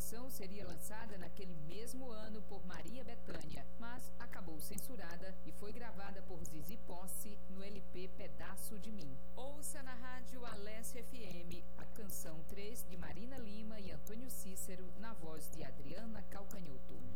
canção seria lançada naquele mesmo ano por Maria Bethânia, mas acabou censurada e foi gravada por Zizi Posse no LP Pedaço de Mim. Ouça na rádio Alesse FM a canção 3 de Marina Lima e Antônio Cícero, na voz de Adriana Calcanhoto.